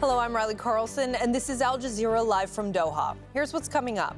Hello, I'm Riley Carlson, and this is Al Jazeera live from Doha. Here's what's coming up.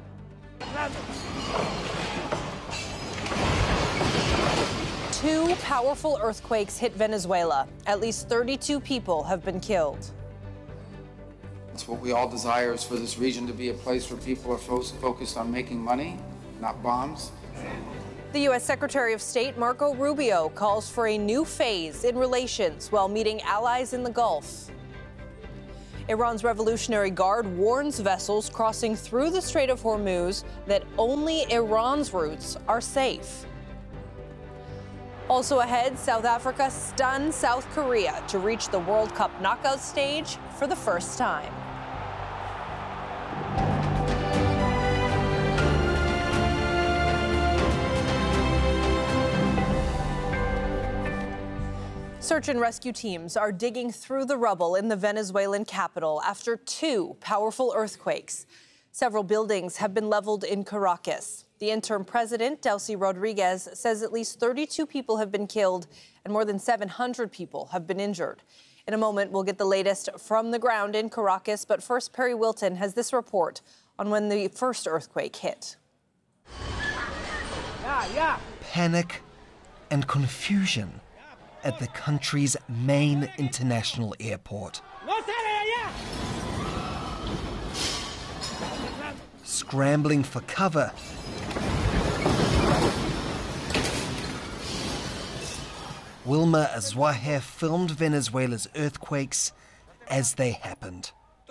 Two powerful earthquakes hit Venezuela. At least 32 people have been killed. It's what we all desire, is for this region to be a place where people are focused on making money, not bombs. The U.S. Secretary of State Marco Rubio calls for a new phase in relations while meeting allies in the Gulf. Iran's Revolutionary Guard warns vessels crossing through the Strait of Hormuz that only Iran's routes are safe. Also ahead, South Africa stunned South Korea to reach the World Cup knockout stage for the first time. Search and rescue teams are digging through the rubble in the Venezuelan capital after two powerful earthquakes. Several buildings have been leveled in Caracas. The interim president, Delcy Rodriguez, says at least 32 people have been killed and more than 700 people have been injured. In a moment, we'll get the latest from the ground in Caracas, but first, Perry Wilton has this report on when the first earthquake hit. Panic and confusion at the country's main international airport. Scrambling for cover, Wilma Azuaje filmed Venezuela's earthquakes as they happened.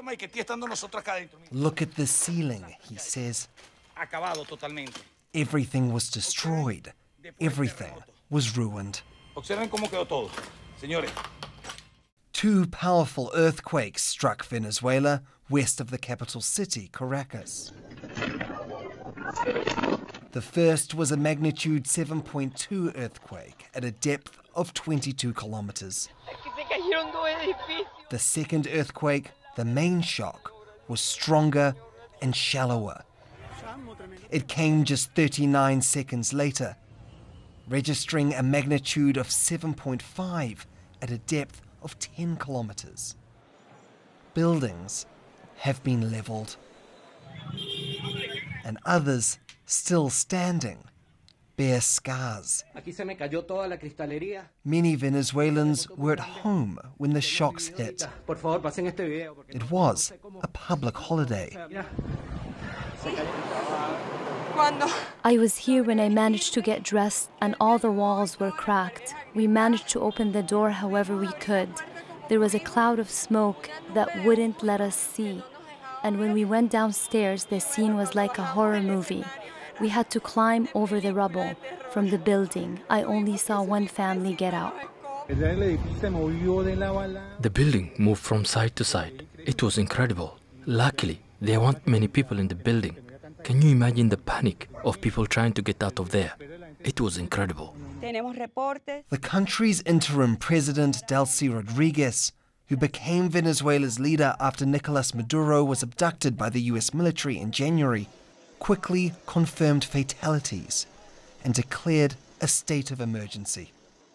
Look at the ceiling, he says. Everything was destroyed. Everything was ruined. Two powerful earthquakes struck Venezuela west of the capital city, Caracas. The first was a magnitude 7.2 earthquake at a depth of 22 kilometers. The second earthquake, the main shock, was stronger and shallower. It came just 39 seconds later, registering a magnitude of 7.5 at a depth of 10 kilometers. Buildings have been leveled, and others still standing bear scars. Many Venezuelans were at home when the shocks hit. It was a public holiday. I was here when I managed to get dressed and all the walls were cracked. We managed to open the door however we could. There was a cloud of smoke that wouldn't let us see. And when we went downstairs, the scene was like a horror movie. We had to climb over the rubble from the building. I only saw one family get out. The building moved from side to side. It was incredible. Luckily, there weren't many people in the building. Can you imagine the panic of people trying to get out of there? It was incredible. The country's interim president, Delcy Rodriguez, who became Venezuela's leader after Nicolas Maduro was abducted by the US military in January, quickly confirmed fatalities and declared a state of emergency.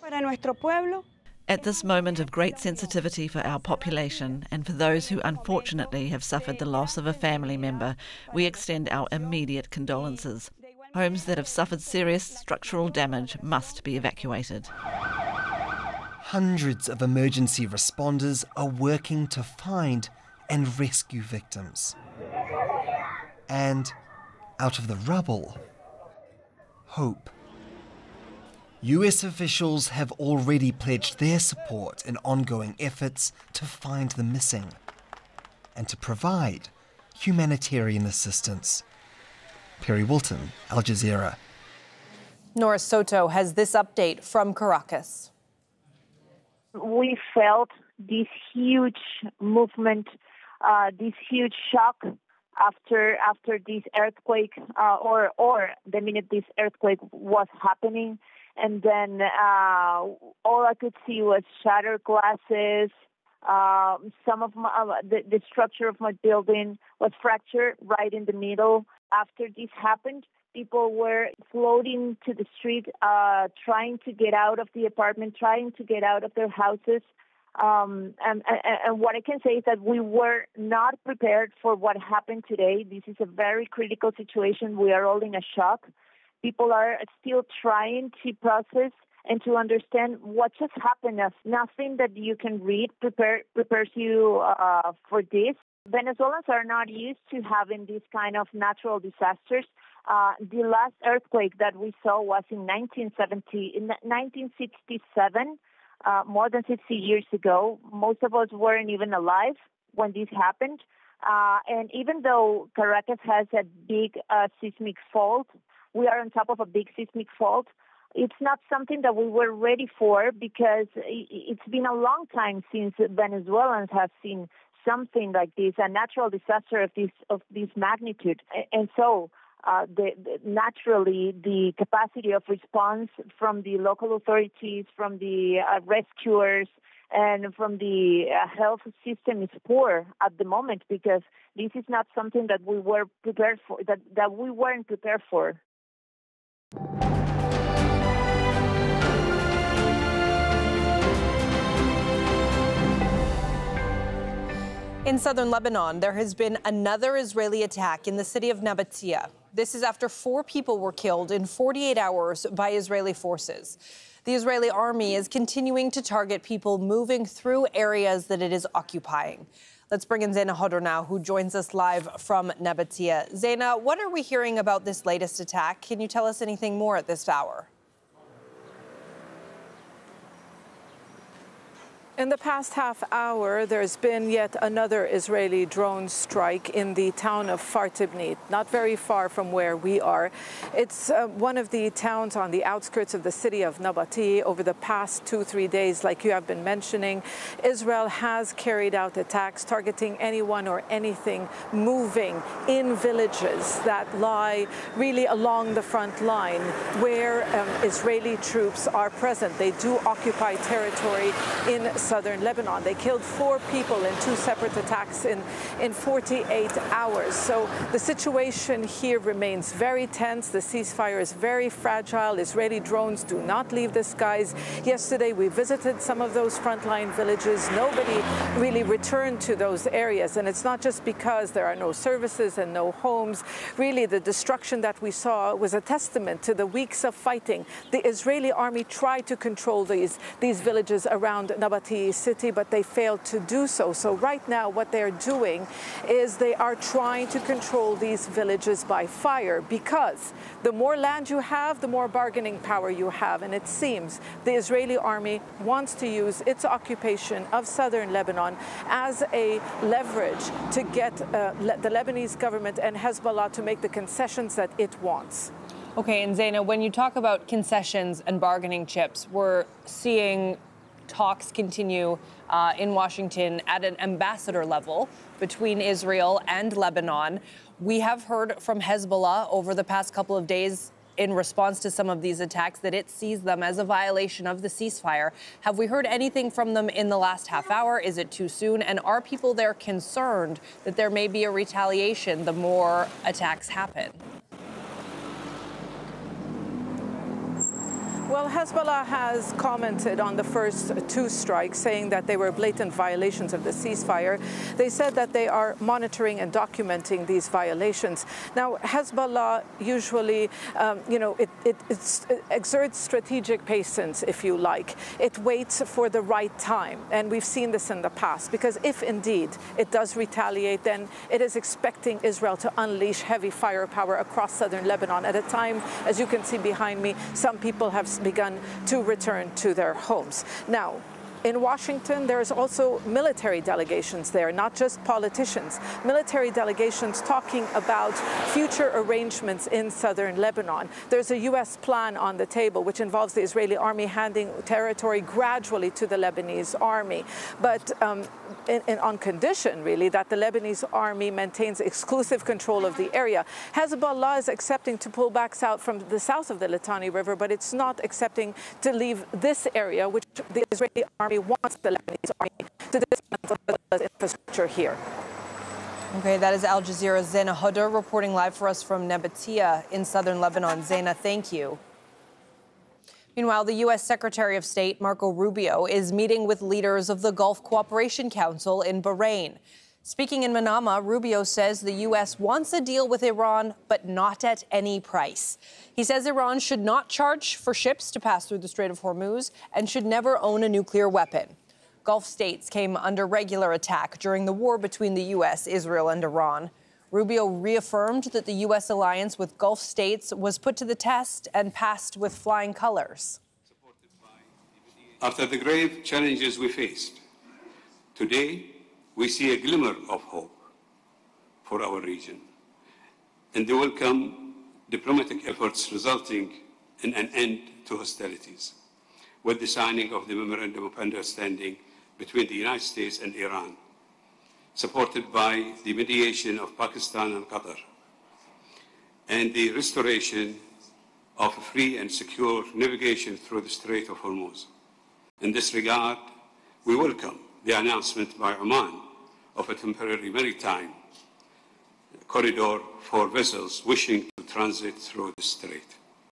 At this moment of great sensitivity for our population and for those who unfortunately have suffered the loss of a family member, we extend our immediate condolences. Homes that have suffered serious structural damage must be evacuated. Hundreds of emergency responders are working to find and rescue victims. And out of the rubble, hope. US officials have already pledged their support in ongoing efforts to find the missing and to provide humanitarian assistance. Perry Wilton, Al Jazeera. Nora Soto has this update from Caracas. We felt this huge movement, this huge shock after this earthquake, or the minute this earthquake was happening. And then all I could see was shattered glasses. Some of the structure of my building was fractured right in the middle. After this happened, people were floating to the street, trying to get out of the apartment, trying to get out of their houses. And what I can say is that we were not prepared for what happened today. This is a very critical situation. We are all in a shock. People are still trying to process and to understand what just happened. Nothing that you can read prepares you for this. Venezuelans are not used to having these kind of natural disasters. The last earthquake that we saw was in 1967, more than 60 years ago. Most of us weren't even alive when this happened. And even though Caracas has a big seismic fault, we are on top of a big seismic fault. It's not something that we were ready for because it's been a long time since Venezuelans have seen something like this, a natural disaster of this magnitude. And so naturally, the capacity of response from the local authorities, from the rescuers, and from the health system is poor at the moment because this is not something that we were prepared for, that we weren't prepared for. In southern Lebanon, there has been another Israeli attack in the city of Nabatea. This is after 4 people were killed in 48 hours by Israeli forces. The Israeli army is continuing to target people moving through areas that it is occupying. Let's bring in Zeina Hodor now, who joins us live from Nabatea. Zeina, what are we hearing about this latest attack? Can you tell us anything more at this hour? In the past half hour, there's been yet another Israeli drone strike in the town of Fartibnit, not very far from where we are. It's one of the towns on the outskirts of the city of Nabatea. Over the past 2-3 days, like you have been mentioning, Israel has carried out attacks targeting anyone or anything moving in villages that lie really along the front line where Israeli troops are present. They do occupy territory in southern Lebanon. They killed 4 people in 2 separate attacks in 48 hours. So the situation here remains very tense. The ceasefire is very fragile. Israeli drones do not leave the skies. Yesterday, we visited some of those frontline villages. Nobody really returned to those areas. And it's not just because there are no services and no homes. Really, the destruction that we saw was a testament to the weeks of fighting. The Israeli army tried to control these villages around Nabatea city, but they failed to do so. So right now what they're doing is they are trying to control these villages by fire, because the more land you have, the more bargaining power you have. And it seems the Israeli army wants to use its occupation of southern Lebanon as a leverage to get the Lebanese government and Hezbollah to make the concessions that it wants. Okay, and Zeina, when you talk about concessions and bargaining chips, we're seeing talks continue in Washington at an ambassador level between Israel and Lebanon. We have heard from Hezbollah over the past couple of days in response to some of these attacks that it sees them as a violation of the ceasefire. Have we heard anything from them in the last half hour? Is it too soon? And are people there concerned that there may be a retaliation the more attacks happen? Well, Hezbollah has commented on the first 2 strikes, saying that they were blatant violations of the ceasefire. They said that they are monitoring and documenting these violations. Now, Hezbollah usually, it exerts strategic patience, if you like. It waits for the right time. And we've seen this in the past, because if indeed it does retaliate, then it is expecting Israel to unleash heavy firepower across southern Lebanon at a time, as you can see behind me, some people have begun to return to their homes. Now, in Washington, there's also military delegations there, not just politicians. Military delegations talking about future arrangements in southern Lebanon. There's a U.S. plan on the table, which involves the Israeli army handing territory gradually to the Lebanese army, but on condition, really, that the Lebanese army maintains exclusive control of the area. Hezbollah is accepting to pull back south from the south of the Litani River, but it's not accepting to leave this area, which the Israeli army wants the Lebanese army to dismantle the infrastructure here. Okay, that is Al Jazeera's Zeina Hodor reporting live for us from Nabatea in southern Lebanon. Zeina, thank you. Meanwhile, the U.S. Secretary of State Marco Rubio is meeting with leaders of the Gulf Cooperation Council in Bahrain. Speaking in Manama, Rubio says the U.S. wants a deal with Iran, but not at any price. He says Iran should not charge for ships to pass through the Strait of Hormuz and should never own a nuclear weapon. Gulf states came under regular attack during the war between the U.S., Israel, and Iran. Rubio reaffirmed that the U.S. alliance with Gulf states was put to the test and passed with flying colors. After the grave challenges we faced, today we see a glimmer of hope for our region and the welcome diplomatic efforts resulting in an end to hostilities with the signing of the Memorandum of Understanding between the United States and Iran, supported by the mediation of Pakistan and Qatar, and the restoration of free and secure navigation through the Strait of Hormuz. In this regard, we welcome the announcement by Oman of a temporary maritime corridor for vessels wishing to transit through the strait.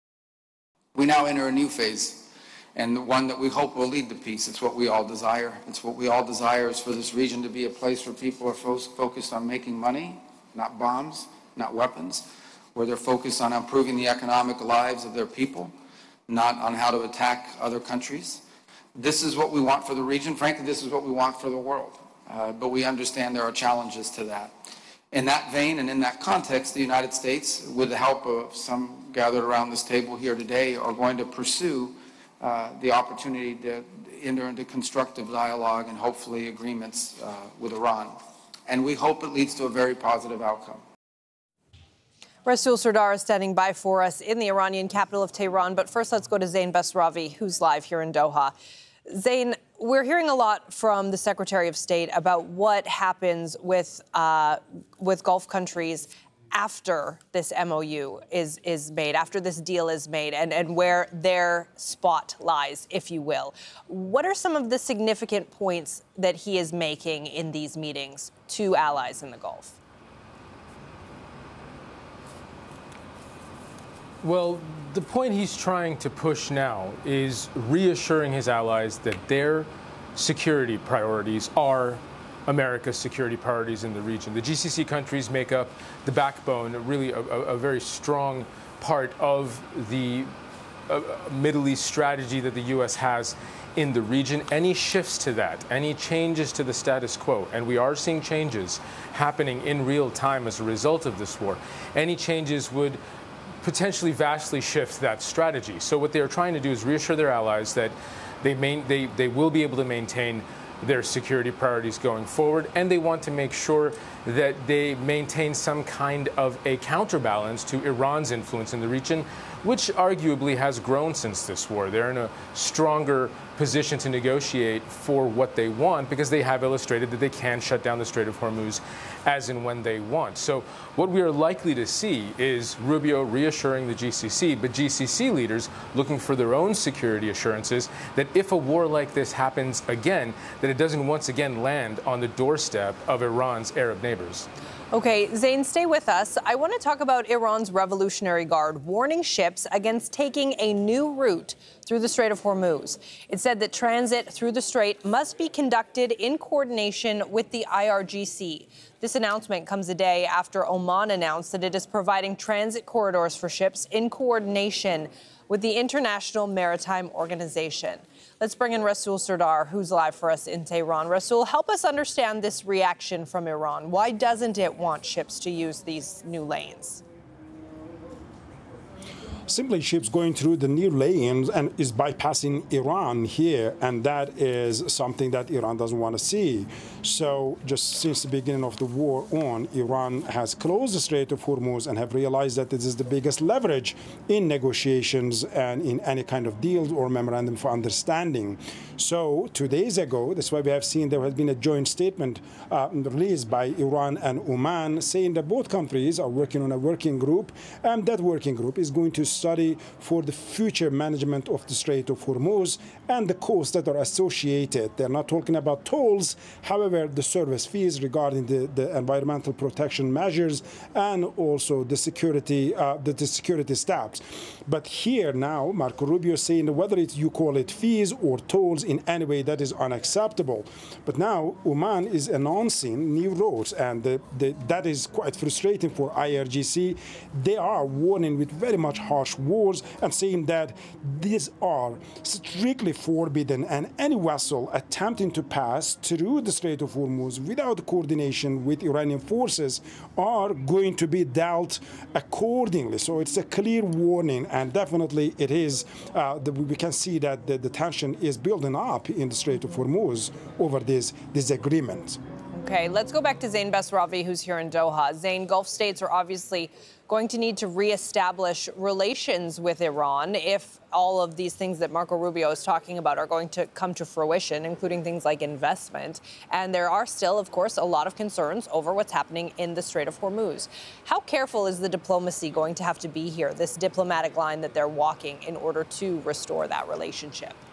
We now enter a new phase, and one that we hope will lead to peace. It's what we all desire. It's what we all desire is for this region to be a place where people are focused on making money, not bombs, not weapons, where they're focused on improving the economic lives of their people, not on how to attack other countries. This is what we want for the region. Frankly, this is what we want for the world. But we understand there are challenges to that. In that vein and in that context, the United States, with the help of some gathered around this table here today, are going to pursue the opportunity to enter into constructive dialogue and hopefully agreements with Iran. And we hope it leads to a very positive outcome. Rasul Sardar is standing by for us in the Iranian capital of Tehran. But first, let's go to Zain Basravi, who's live here in Doha. Zain, we're hearing a lot from the Secretary of State about what happens with Gulf countries after this MOU is made, after this deal is made, and where their spot lies, if you will. What are some of the significant points that he is making in these meetings to allies in the Gulf? Well, the point he's trying to push now is reassuring his allies that their security priorities are America's security priorities in the region. The GCC countries make up the backbone, really a very strong part of the Middle East strategy that the U.S. has in the region. Any shifts to that, any changes to the status quo, and we are seeing changes happening in real time as a result of this war, any changes would potentially vastly shift that strategy. So what they are trying to do is reassure their allies that they will be able to maintain their security priorities going forward, and they want to make sure that they maintain some kind of a counterbalance to Iran's influence in the region, which arguably has grown since this war. They're in a stronger position to negotiate for what they want because they have illustrated that they can shut down the Strait of Hormuz as and when they want. So what we are likely to see is Rubio reassuring the GCC, but GCC leaders looking for their own security assurances that if a war like this happens again, that it doesn't once again land on the doorstep of Iran's Arab neighbors. Okay, Zain, stay with us. I want to talk about Iran's Revolutionary Guard warning ships against taking a new route through the Strait of Hormuz. It said that transit through the strait must be conducted in coordination with the IRGC. This announcement comes a day after Oman announced that it is providing transit corridors for ships in coordination with the International Maritime Organization. Let's bring in Rasul Sardar, who's live for us in Tehran. Rasul, help us understand this reaction from Iran. Why doesn't it want ships to use these new lanes? Simply ships going through the new lanes and is bypassing Iran here, and that is something that Iran doesn't want to see. So just since the beginning of the war on, Iran has closed the Strait of Hormuz and have realized that this is the biggest leverage in negotiations and in any kind of deals or memorandum for understanding. So 2 days ago, that's why we have seen there has been a joint statement released by Iran and Oman saying that both countries are working on a working group, and that working group is going to study for the future management of the Strait of Hormuz and the costs that are associated. They're not talking about tolls, however, the service fees regarding the environmental protection measures and also the security steps. But here now, Marco Rubio is saying whether you call it fees or tolls in any way, that is unacceptable. But now Oman is announcing new roads, and that is quite frustrating for IRGC. They are warning with very much harsh words and saying that these are strictly forbidden, and any vessel attempting to pass through the Strait of Hormuz without coordination with Iranian forces are going to be dealt accordingly. So it's a clear warning, and definitely it is. We can see that the tension is building up in the Strait of Hormuz over this agreement. Okay, let's go back to Zain Basravi, who's here in Doha. Zain, Gulf states are obviously going to need to reestablish relations with Iran if all of these things that Marco Rubio is talking about are going to come to fruition, including things like investment. And there are still, of course, a lot of concerns over what's happening in the Strait of Hormuz. How careful is the diplomacy going to have to be here, this diplomatic line that they're walking in order to restore that relationship?